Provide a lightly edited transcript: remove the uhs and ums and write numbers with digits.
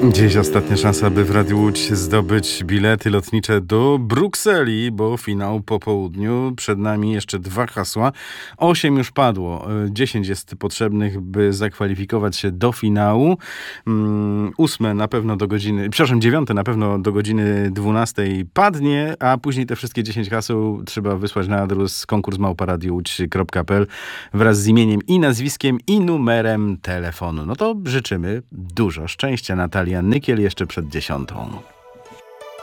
Dziś ostatnia szansa, by w Radiu Łódź zdobyć bilety lotnicze do Brukseli, bo finał po południu. Przed nami jeszcze 2 hasła. 8 już padło. 10 jest potrzebnych, by zakwalifikować się do finału. 8 na pewno do godziny, przepraszam, 9 na pewno do godziny 12 padnie, a później te wszystkie 10 haseł trzeba wysłać na adres konkurs@radiowódź.pl wraz z imieniem i nazwiskiem i numerem telefonu. No to życzymy dużo szczęścia. Natalia Nykiel jeszcze przed 10.